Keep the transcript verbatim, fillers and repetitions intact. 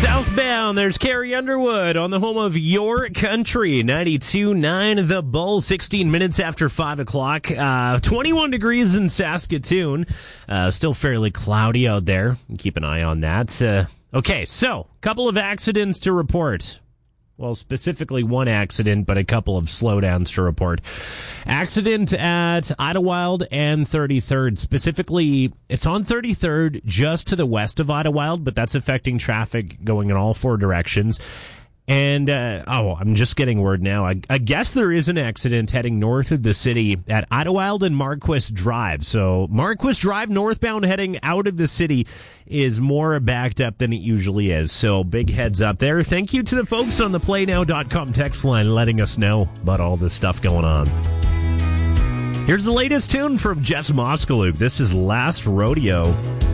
Southbound, there's Carrie Underwood on the home of your country, ninety-two point nine The Bull, sixteen minutes after five o'clock. Uh, twenty-one degrees in Saskatoon. Uh, still fairly cloudy out there. Keep an eye on that. Uh, okay, so, couple of accidents to report. Well, specifically one accident, but a couple of slowdowns to report. Accident at Idlewild and thirty-third. Specifically, it's on thirty-third just to the west of Idlewild, but that's affecting traffic going in all four directions. And, uh, oh, I'm just getting word now. I, I guess there is an accident heading north of the city at Idlewild and Marquis Drive. So Marquis Drive northbound heading out of the city is more backed up than it usually is. So big heads up there. Thank you to the folks on the play now dot com text line letting us know about all this stuff going on. Here's the latest tune from Jess Moskaluke. This is Last Rodeo.